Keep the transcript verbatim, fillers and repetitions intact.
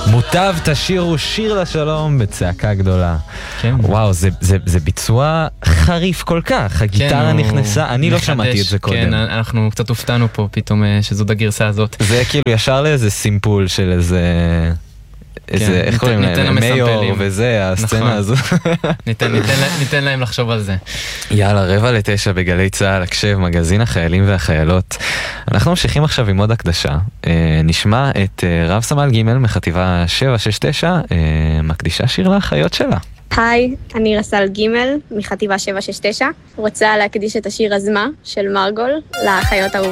מוטב תשירו שיר לשלום בצעקה גדולה. כן. וואו, זה, זה, זה ביצוע חריף כל כך. הגיטרה כן, נכנסה, אני מחדש, לא שמעתי את זה קודם. כן, אנחנו קצת הופתענו פה פתאום שזאת הגרסה הזאת. זה כאילו ישר לאיזה סימפול של איזה... איזה, איך קוראים להם? מיור וזה, הסצנה הזו. ניתן להם לחשוב על זה. יאללה, רבע לתשע בגלי צהל, הקשב, מגזין החיילים והחיילות. אנחנו ממשיכים עכשיו עם עוד הקדשה. נשמע את רב סמל ג' מחטיבה שבע שש תשע, מקדישה שיר לאחיות שלה. היי, אני רס"ל ג' מחטיבה שבע שש תשע. רוצה להקדיש את השיר הזמה של מרגול לאחיות האהובות.